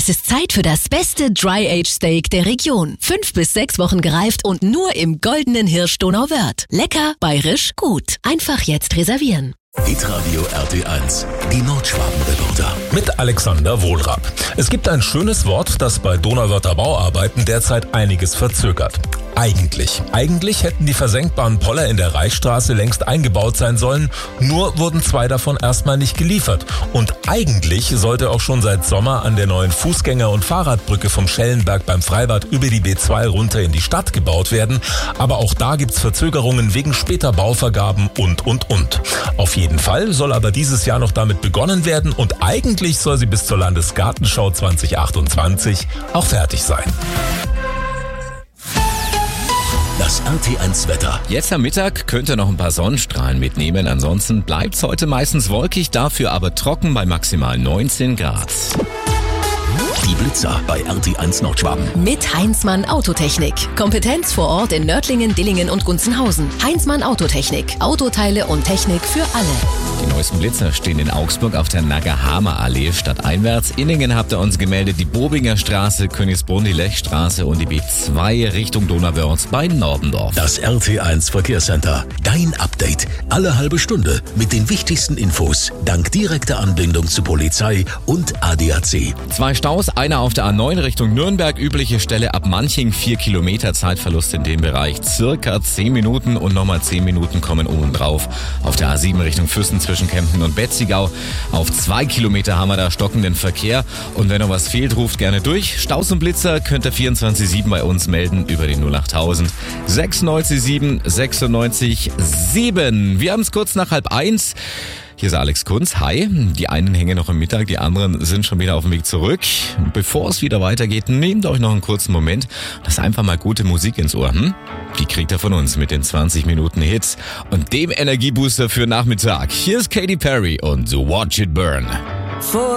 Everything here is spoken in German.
Es ist Zeit für das beste Dry-Age-Steak der Region. 5 bis 6 Wochen gereift und nur im goldenen Hirsch Donauwörth. Lecker, bayerisch, gut. Einfach jetzt reservieren. Hitradio RT1, die Nordschwaben-Reporter. Mit Alexander Wohlrab. Es gibt ein schönes Wort, das bei Donauwörther Bauarbeiten derzeit einiges verzögert. Eigentlich. Eigentlich hätten die versenkbaren Poller in der Reichsstraße längst eingebaut sein sollen, nur wurden 2 davon erstmal nicht geliefert. Und eigentlich sollte auch schon seit Sommer an der neuen Fußgänger- und Fahrradbrücke vom Schellenberg beim Freibad über die B2 runter in die Stadt gebaut werden. Aber auch da gibt's Verzögerungen wegen später Bauvergaben und. Auf jeden Fall soll aber dieses Jahr noch damit begonnen werden und eigentlich soll sie bis zur Landesgartenschau 2028 auch fertig sein. Das RT1-Wetter. Jetzt am Mittag könnt ihr noch ein paar Sonnenstrahlen mitnehmen. Ansonsten bleibt's heute meistens wolkig, dafür aber trocken bei maximal 19 Grad. Die Blitzer bei RT1 Nordschwaben. Mit Heinzmann Autotechnik. Kompetenz vor Ort in Nördlingen, Dillingen und Gunzenhausen. Heinzmann Autotechnik. Autoteile und Technik für alle. Die neuesten Blitzer stehen in Augsburg auf der Naggerhamer-Allee stadteinwärts. Inningen habt ihr uns gemeldet, die Bobinger Straße, Königsbrunn, die Lechstraße und die B2 Richtung Donauwörth bei Nordendorf. Das RT1 Verkehrscenter. Dein Update. Alle halbe Stunde mit den wichtigsten Infos. Dank direkter Anbindung zu Polizei und ADAC. 2 Staus, einer auf der A9 Richtung Nürnberg, übliche Stelle ab Manching, 4 Kilometer Zeitverlust in dem Bereich, circa 10 Minuten und nochmal 10 Minuten kommen oben drauf. Auf der A7 Richtung Füssen zwischen Kempten und Betzigau, auf 2 Kilometer haben wir da stockenden Verkehr und wenn noch was fehlt, ruft gerne durch. Staus und Blitzer könnt ihr 24/7 bei uns melden über die 08000 697 96 7. Wir haben es kurz nach 12:30. Hier ist Alex Kunz. Hi. Die einen hängen noch im Mittag, die anderen sind schon wieder auf dem Weg zurück. Bevor es wieder weitergeht, nehmt euch noch einen kurzen Moment. Lasst einfach mal gute Musik ins Ohr. Die kriegt ihr von uns mit den 20 Minuten Hits und dem Energiebooster für Nachmittag. Hier ist Katy Perry und Watch It Burn.